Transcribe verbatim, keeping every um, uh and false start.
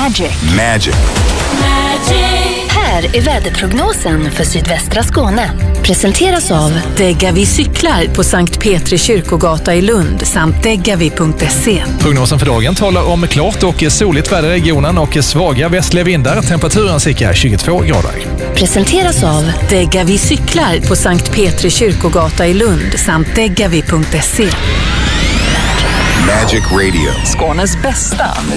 Magic. Magic. Här är väderprognosen för sydvästra Skåne. Presenteras av Degavi cyklar på Sankt Petri kyrkogata i Lund samt degavi punkt se. Prognosen för dagen talar om klart och soligt väder i regionen och svaga västliga vindar. Temperaturen cirka tjugotvå grader. Presenteras av Degavi cyklar på Sankt Petri kyrkogata i Lund samt degavi punkt se. Magic Radio. Skånes bästa musik.